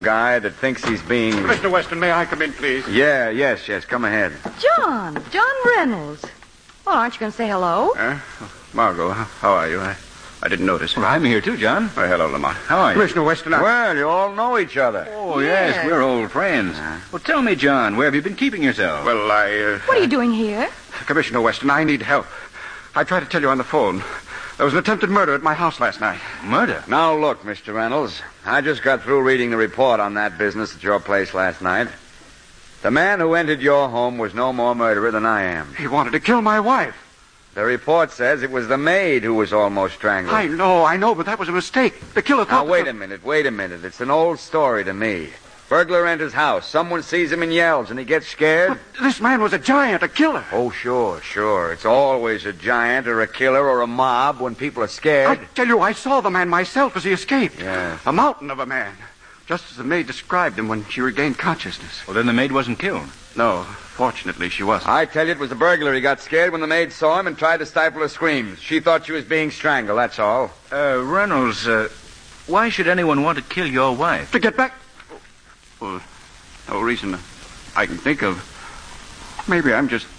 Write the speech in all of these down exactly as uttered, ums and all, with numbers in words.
guy that thinks he's being... Mister Weston, may I come in, please? Yeah, yes, yes, come ahead. John, John Reynolds. Well, aren't you going to say hello? Uh, Margot, how are you? I, I didn't notice. Well, I'm here too, John. Oh, hello, Lamont. How are you? Commissioner Weston, I... Well, you all know each other. Oh, yes, Yes. we're old friends. Well, tell me, John, where have you been keeping yourself? Well, I... Uh, What are you doing here? Commissioner Weston, I need help. I tried to tell you on the phone. There was an attempted murder at my house last night. Murder? Now, look, Mister Reynolds, I just got through reading the report on that business at your place last night. The man who entered your home was no more murderer than I am. He wanted to kill my wife. The report says it was the maid who was almost strangled. I know, I know, but that was a mistake. The killer Now, thought... wait a minute, wait a minute. It's an old story to me. Burglar enters house. Someone sees him and yells, and he gets scared. But this man was a giant, a killer. Oh, sure, sure. It's always a giant or a killer or a mob when people are I scared. tell you, I saw the man myself as he escaped. Yeah. A mountain of a man. Just as the maid described him when she regained consciousness. Well, then the maid wasn't killed. No, fortunately, she wasn't. I tell you, it was the burglar. He got scared when the maid saw him and tried to stifle her screams. She thought she was being strangled, that's all. Uh, Reynolds, uh, why should anyone want to kill your wife? To get back... Well, no reason I can think of. Maybe I'm just...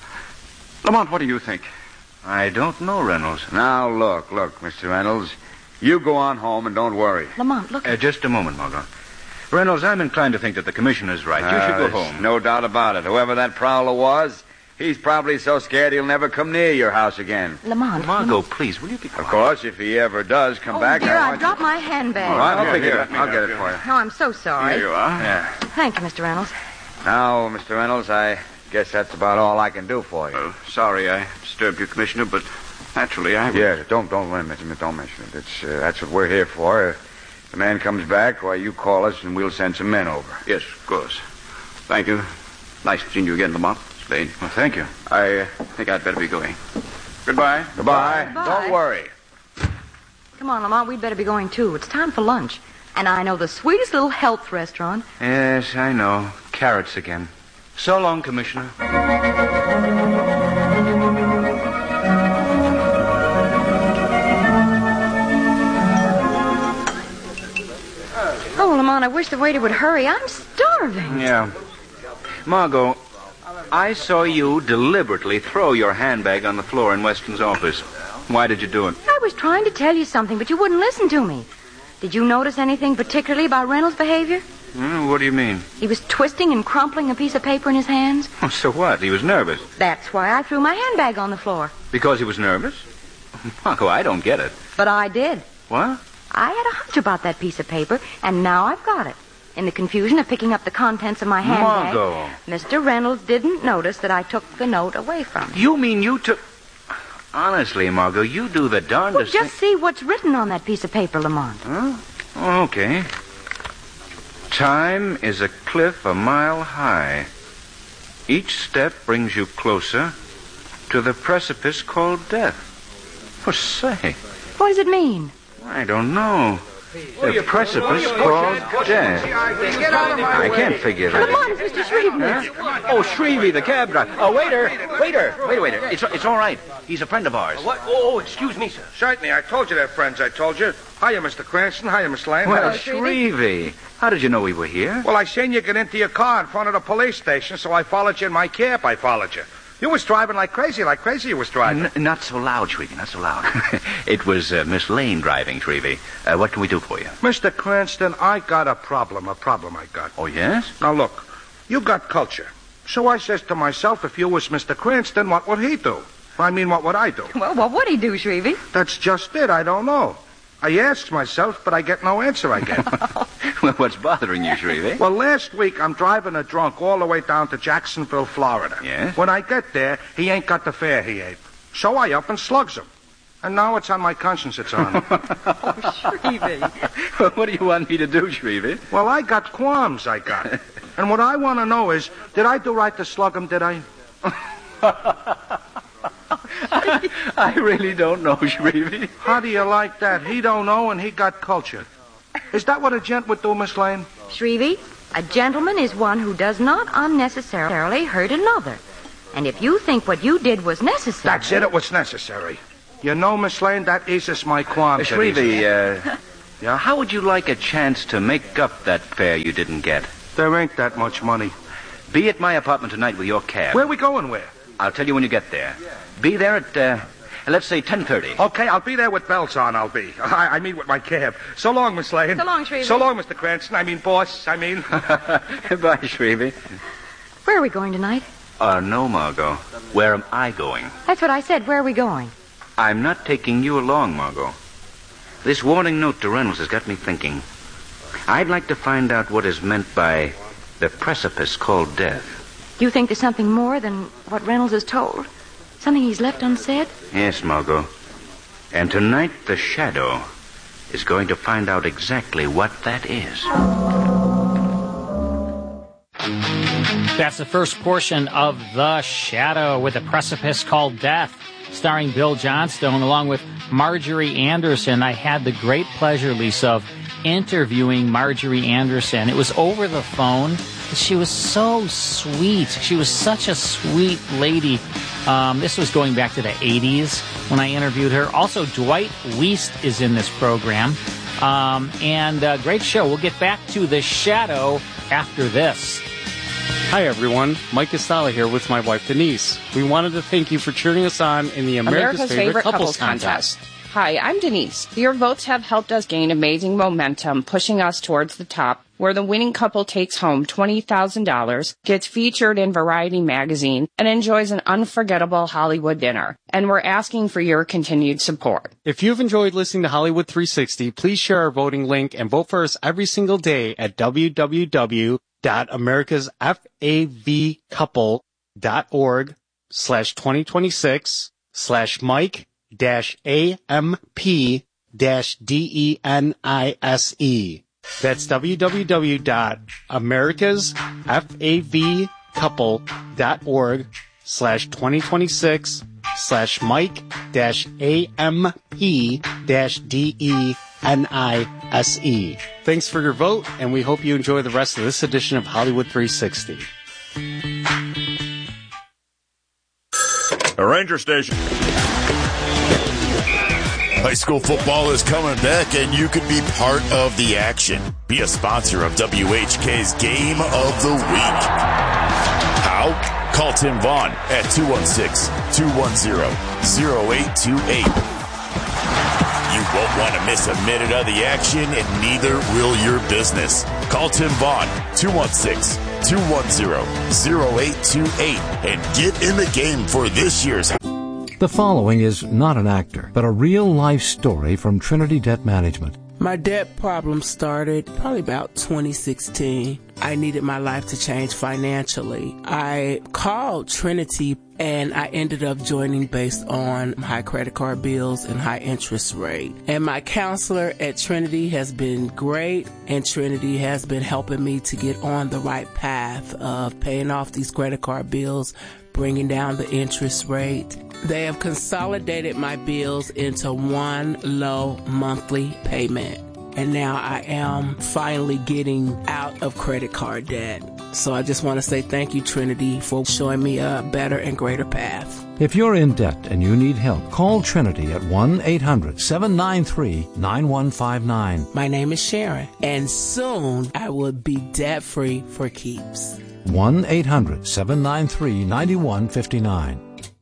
Lamont, what do you think? I don't know, Reynolds. Now, look, look, Mister Reynolds. You go on home and don't worry. Lamont, look. Uh, just a moment, Margot. Reynolds, I'm inclined to think that the commissioner's right. You should Uh, go there's home. No doubt about it. Whoever that prowler was, he's probably so scared he'll never come near your house again. Lamont. Margot, please, will you be quiet? Of course, if he ever does come Oh, back... dear, I I want dropped my handbag. You... Oh, I'll Here, pick it here, up. let me I'll get help it you. for you. No, I'm so sorry. Here you are. Yeah. Thank you, Mister Reynolds. Now, Mister Reynolds, I guess that's about all I can do for you. Well, sorry I disturbed you, Commissioner, but naturally I... Yeah, don't don't mention it. Don't mention it. It's uh, that's what we're here for. If the man comes back, why you call us and we'll send some men over. Yes, of course. Thank you. Nice seeing you again, Lamont. Spade. Well, thank you. I uh, think I'd better be going. Goodbye. Goodbye. Goodbye. Don't worry. Come on, Lamont, we'd better be going, too. It's time for lunch. And I know the sweetest little health restaurant. Yes, I know. Carrots again. So long, Commissioner. Oh, Lamont, I wish the waiter would hurry. I'm starving. Yeah. Margot, I saw you deliberately throw your handbag on the floor in Weston's office. Why did you do it? I was trying to tell you something, but you wouldn't listen to me. Did you notice anything particularly about Reynolds' behavior? Hmm, what do you mean? He was twisting and crumpling a piece of paper in his hands. Oh, so what? He was nervous. That's why I threw my handbag on the floor. Because he was nervous? Margot, I don't get it. But I did. What? I had a hunch about that piece of paper, and now I've got it. In the confusion of picking up the contents of my handbag, Margot. Mister Reynolds didn't notice that I took the note away from him. You mean you took... Honestly, Margot, you do the Well, darndest just see what's written on that piece of paper, Lamont. thing... Huh? Okay. Time is a cliff a mile high. Each step brings you closer to the precipice called death. For say, What does it mean? I don't know. The precipice called death. I can't figure that. Lamont, it's Mister Shreveport. Oh, Shrevey, the cab driver. Oh, waiter, waiter, wait, waiter. It's it's all right. He's a friend of ours. What? Oh, excuse me, sir. Certainly, I told you they're friends, I told you. Hiya, Mister Cranston. Hiya, Miss Lane. Well, Hello, Shrevey. Shrevey, how did you know we were here? Well, I seen you get into your car in front of the police station, so I followed you in my cab. I followed you. You was driving like crazy, like crazy you was driving. N- not so loud, Shrevey, not so loud. It was uh, Miss Lane driving, Shrevey. Uh, what can we do for you? Mister Cranston, I got a problem, a problem I got. Oh, yes? Now, look, you got culture. So I says to myself, if you was Mister Cranston, what would he do? I mean, what would I do? Well, what would he do, Shrevey? That's just it. I don't know. I ask myself, but I get no answer, I get. Well, what's bothering you, Shrevey? Well, last week I'm driving a drunk all the way down to Jacksonville, Florida. Yes? When I get there, he ain't got the fare he ate. So I up and slugs him. And now it's on my conscience it's on. Shrevey. Well, what do you want me to do, Shrevey? Well, I got qualms, I got. And what I want to know is, did I do right to slug him, did I? I, I really don't know, Shrevey. How do you like that? He don't know and he got culture. Is that what a gent would do, Miss Lane? Shrevey, a gentleman is one who does not unnecessarily hurt another. And if you think what you did was necessary... That's it, it was necessary. You know, Miss Lane, that eases my Uh, qualms. Shrevey, uh, Yeah? How would you like a chance to make up that fare you didn't get? There ain't that much money. Be at my apartment tonight with your cab. Where are we going, where? I'll tell you when you get there. Be there at, uh, let's say ten thirty. Okay, I'll be there with bells on, I'll be. I, I mean with my cab. So long, Miss Lane. So long, Shrevey. So long, Mister Cranston. I mean, boss. I mean... Bye, Shrevey. Where are we going tonight? Uh, no, Margot. Where am I going? That's what I said. Where are we going? I'm not taking you along, Margot. This warning note to Reynolds has got me thinking. I'd like to find out what is meant by the precipice called death. You think there's something more than what Reynolds has told? Something he's left unsaid? Yes, Margot. And tonight, the Shadow is going to find out exactly what that is. That's the first portion of The Shadow with a precipice called Death, starring Bill Johnstone along with Marjorie Anderson. I had the great pleasure, Lisa, of interviewing Marjorie Anderson. It was over the phone. She was so sweet. She was such a sweet lady. Um, this was going back to the eighties when I interviewed her. Also, Dwight Weist is in this program. Um, and uh, great show. We'll get back to The Shadow after this. Hi, everyone. Mike Estala here with my wife, Denise. We wanted to thank you for cheering us on in the America's, America's Favorite, Favorite Couples, Couples Contest. Contest. Hi, I'm Denise. Your votes have helped us gain amazing momentum, pushing us towards the top, where the winning couple takes home twenty thousand dollars, gets featured in Variety magazine, and enjoys an unforgettable Hollywood dinner. And we're asking for your continued support. If you've enjoyed listening to Hollywood three sixty, please share our voting link and vote for us every single day at w w w dot americas fav couple dot org slash twenty twenty-six slash Mike dash A M P dash D E N I S E. That's w w w dot americas fav couple dot org slash twenty twenty-six slash Mike dash A M P dash D E N I S E. Thanks for your vote, and we hope you enjoy the rest of this edition of Hollywood three sixty. A Ranger Station. High school football is coming back, and you could be part of the action. Be a sponsor of W H K's Game of the Week. How? Call Tim Vaughn at two one six, two one zero, zero eight two eight. You won't want to miss a minute of the action, and neither will your business. Call Tim Vaughn, two one six, two one zero, zero eight two eight, and get in the game for this year's... The following is not an actor, but a real-life story from Trinity Debt Management. My debt problem started probably about twenty sixteen. I needed my life to change financially. I called Trinity, and I ended up joining based on high credit card bills and high interest rate. And my counselor at Trinity has been great, and Trinity has been helping me to get on the right path of paying off these credit card bills, bringing down the interest rate. They have consolidated my bills into one low monthly payment. And now I am finally getting out of credit card debt. So I just want to say thank you, Trinity, for showing me a better and greater path. If you're in debt and you need help, call Trinity at one eight hundred, seven nine three, nine one five nine. My name is Sharon, and soon I will be debt-free for keeps. one eight hundred, seven nine three, nine one five nine.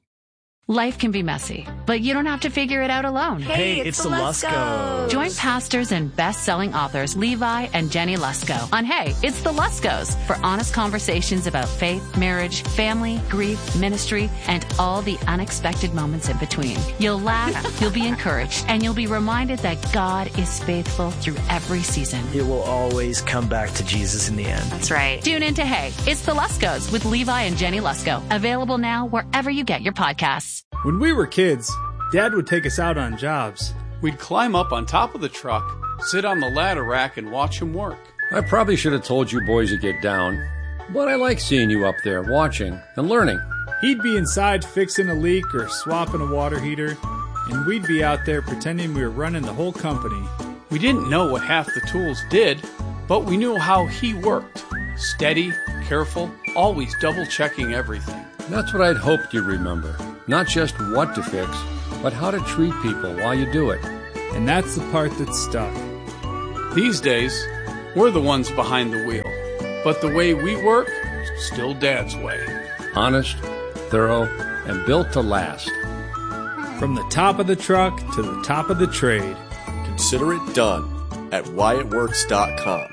Life can be messy, but you don't have to figure it out alone. Hey, it's, it's the Luskos. Join pastors and best-selling authors Levi and Jenny Lusko on Hey, It's the Luskos for honest conversations about faith, marriage, family, grief, ministry, and all the unexpected moments in between. You'll laugh, you'll be encouraged, and you'll be reminded that God is faithful through every season. It will always come back to Jesus in the end. That's right. Tune in to Hey, It's the Luskos with Levi and Jenny Lusko. Available now wherever you get your podcasts. When we were kids, Dad would take us out on jobs. We'd climb up on top of the truck, sit on the ladder rack, and watch him work. I probably should have told you boys to get down, but I like seeing you up there watching and learning. He'd be inside fixing a leak or swapping a water heater, and we'd be out there pretending we were running the whole company. We didn't know what half the tools did, but we knew how he worked. Steady, careful, always double-checking everything. That's what I'd hoped you'd remember. Not just what to fix, but how to treat people while you do it. And that's the part that stuck. These days, we're the ones behind the wheel. But the way we work, still Dad's way. Honest, thorough, and built to last. From the top of the truck to the top of the trade. Consider it done at Wyatt Works dot com.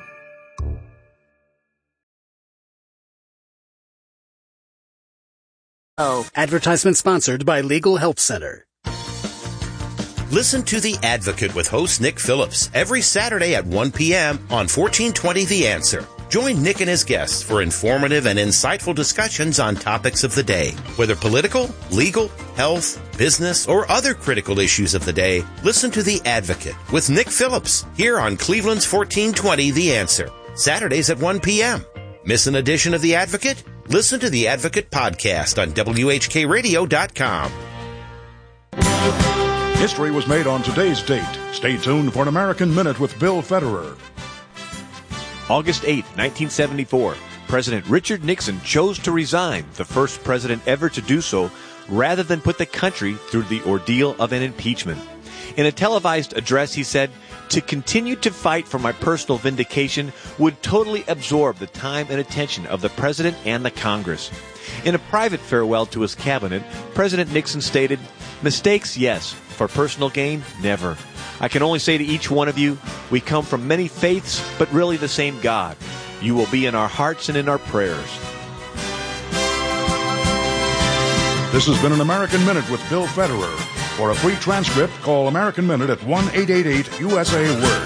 Oh. Advertisement sponsored by Legal Help Center. Listen to The Advocate with host Nick Phillips every Saturday at one p.m. on fourteen twenty The Answer. Join Nick and his guests for informative and insightful discussions on topics of the day. Whether political, legal, health, business, or other critical issues of the day, listen to The Advocate with Nick Phillips here on Cleveland's fourteen twenty The Answer. Saturdays at one p.m. Miss an edition of The Advocate? Listen to The Advocate podcast on W H K radio dot com. History was made on today's date. Stay tuned for an American Minute with Bill Federer. August eighth, nineteen seventy-four, President Richard Nixon chose to resign, the first president ever to do so, rather than put the country through the ordeal of an impeachment. In a televised address, he said, "To continue to fight for my personal vindication would totally absorb the time and attention of the President and the Congress." In a private farewell to his cabinet, President Nixon stated, "Mistakes, yes. For personal gain, never. I can only say to each one of you, we come from many faiths, but really the same God. You will be in our hearts and in our prayers." This has been an American Minute with Bill Federer. For a free transcript, call American Minute at one eight eight eight U S A Word.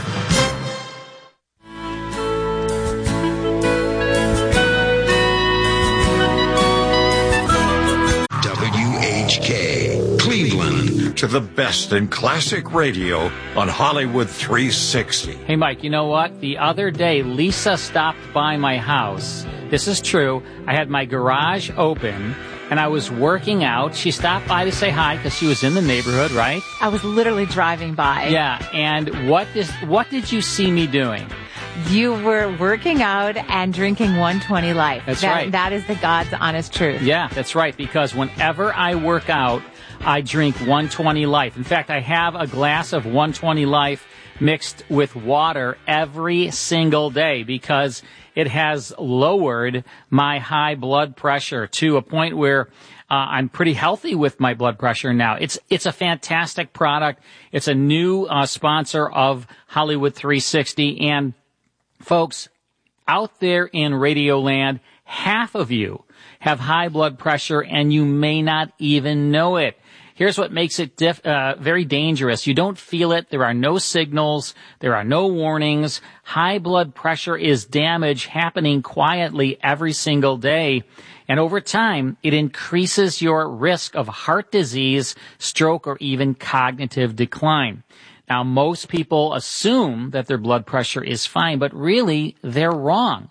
W H K, Cleveland. To the best in classic radio on Hollywood three sixty. Hey, Mike, you know what? The other day, Lisa stopped by my house. This is true. I had my garage open, and I was working out. She stopped by to say hi because she was in the neighborhood, right? I was literally driving by. Yeah, and what is what did you see me doing? You were working out and drinking one twenty Life. That's that, right. That is the God's honest truth. Yeah, that's right, because whenever I work out, I drink one twenty Life. In fact, I have a glass of one twenty Life mixed with water every single day because it has lowered my high blood pressure to a point where uh, I'm pretty healthy with my blood pressure now. It's it's a fantastic product. It's a new uh, sponsor of Hollywood three sixty. And folks, out there in Radio Land, half of you have high blood pressure and you may not even know it. Here's what makes it diff, uh, very dangerous. You don't feel it. There are no signals. There are no warnings. High blood pressure is damage happening quietly every single day. And over time, it increases your risk of heart disease, stroke, or even cognitive decline. Now, most people assume that their blood pressure is fine, but really, they're wrong.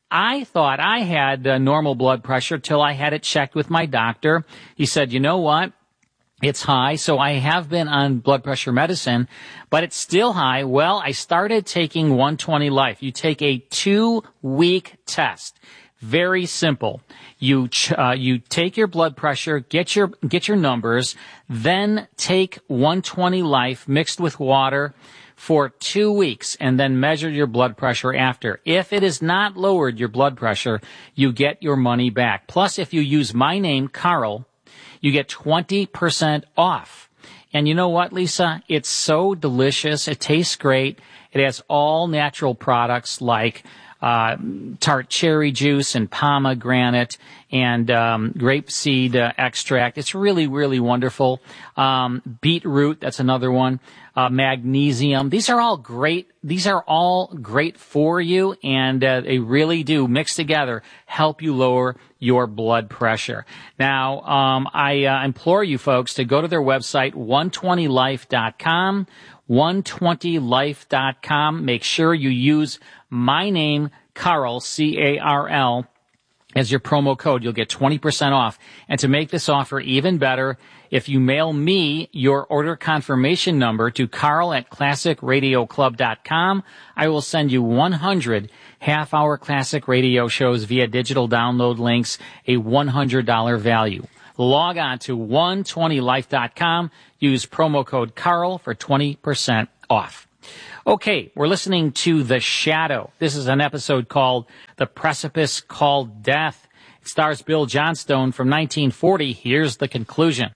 I thought I had uh, normal blood pressure till I had it checked with my doctor. He said, you know what? It's high, so I have been on blood pressure medicine, but it's still high. Well, I started taking one twenty Life. You take a two-week test. Very simple. You ch- uh, you take your blood pressure, get your get your numbers, then take one twenty Life mixed with water for two weeks, and then measure your blood pressure after. If it has not lowered your blood pressure, you get your money back. Plus, if you use my name, Carl, you get twenty percent off. And you know what, Lisa? It's so delicious. It tastes great. It has all natural products like uh tart cherry juice and pomegranate and um grapeseed uh, extract. It's really, really wonderful. Um beetroot, that's another one. Uh magnesium. These are all great. These are all great for you, and uh, they really do, mixed together, help you lower your blood pressure. Now, um I uh, implore you folks to go to their website, one twenty life dot com. one twenty life dot com. Make sure you use my name, Carl, C A R L, as your promo code. You'll get twenty percent off. And to make this offer even better, if you mail me your order confirmation number to Carl at classic radio club dot com, I will send you one hundred half-hour classic radio shows via digital download links, a one hundred dollars value. Log on to one twenty life dot com. Use promo code Carl for twenty percent off. Okay, we're listening to The Shadow. This is an episode called The Precipice Called Death. It stars Bill Johnstone from nineteen forty. Here's the conclusion.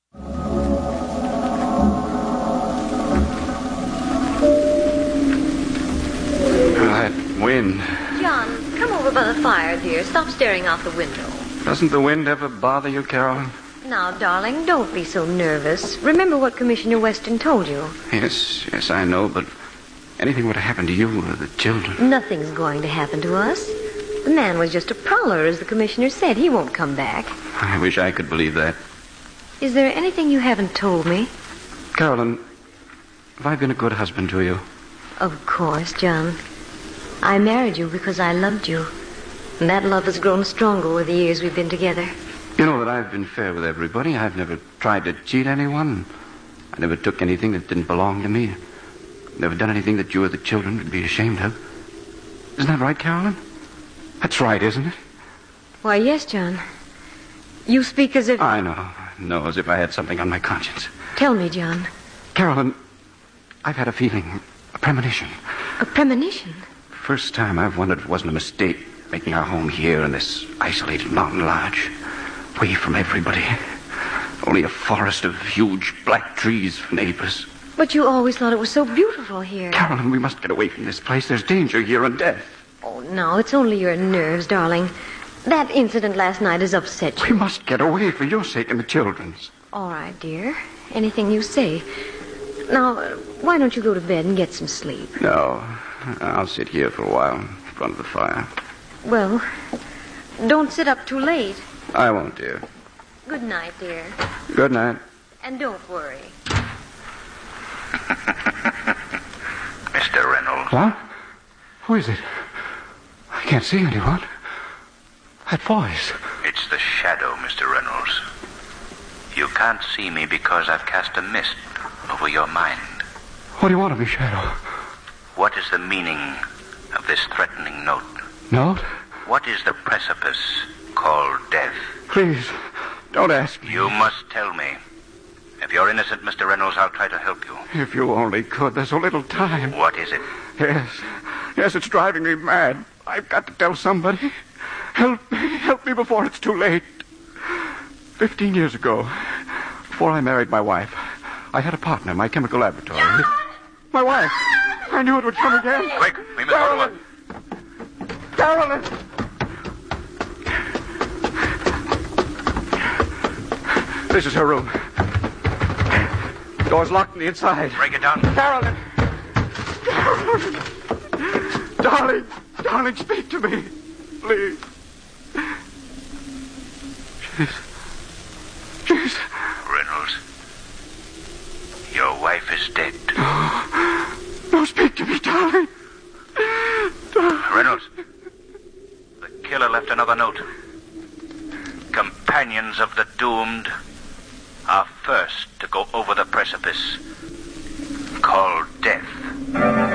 That wind. John, come over by the fire, dear. Stop staring out the window. Doesn't the wind ever bother you, Carolyn? Now, darling, don't be so nervous. Remember what Commissioner Weston told you. Yes, yes, I know, but anything would have happened to you or the children. Nothing's going to happen to us. The man was just a prowler, as the commissioner said. He won't come back. I wish I could believe that. Is there anything you haven't told me? Carolyn, have I been a good husband to you? Of course, John. I married you because I loved you. And that love has grown stronger with the years we've been together. You know that I've been fair with everybody. I've never tried to cheat anyone. I never took anything that didn't belong to me. Never done anything that you or the children would be ashamed of. Isn't that right, Carolyn? That's right, isn't it? Why, yes, John. You speak as if... I know. I know, as if I had something on my conscience. Tell me, John. Carolyn, I've had a feeling, a premonition. A premonition? First time I've wondered if it wasn't a mistake making our home here in this isolated mountain lodge. Away from everybody. Only a forest of huge black trees for neighbors. But you always thought it was so beautiful here. Carolyn, we must get away from this place. There's danger here and death. Oh, no, it's only your nerves, darling. That incident last night has upset you. We must get away for your sake and the children's. All right, dear. Anything you say. Now, why don't you go to bed and get some sleep? No, I'll sit here for a while in front of the fire. Well, don't sit up too late. I won't, dear. Good night, dear. Good night. And don't worry. Mister Reynolds. What? Who is it? I can't see anyone. That voice. It's the shadow, Mister Reynolds. You can't see me because I've cast a mist over your mind. What do you want of me, Shadow? What is the meaning of this threatening note? Note? What is the precipice called death? Please, don't ask me. You must tell me. If you're innocent, Mister Reynolds, I'll try to help you. If you only could. There's so little time. What is it? Yes. Yes, it's driving me mad. I've got to tell somebody. Help me. Help me before it's too late. Fifteen years ago, before I married my wife, I had a partner in my chemical laboratory. My wife. I knew it would come again. Quick, we must go to her. Carolyn! This is her room. Door's locked on the inside. Break it down. Carolyn! Carolyn! Darling, darling, speak to me. Please. She's... She's... Reynolds, your wife is dead. No, no, speak to me, darling. darling. Reynolds, the killer left another note. Companions of the doomed are first to go over the precipice called death.